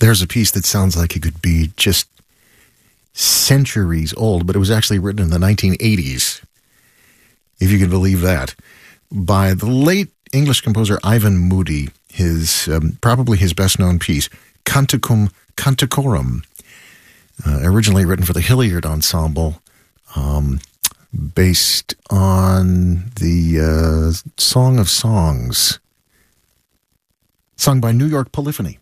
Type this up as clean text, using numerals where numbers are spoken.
There's a piece that sounds like it could be just centuries old, but it was actually written in the 1980s, if you can believe that, by the late English composer Ivan Moody, his probably his best-known piece, Canticum Canticorum, originally written for the Hilliard Ensemble, based on the Song of Songs, sung by New York Polyphony.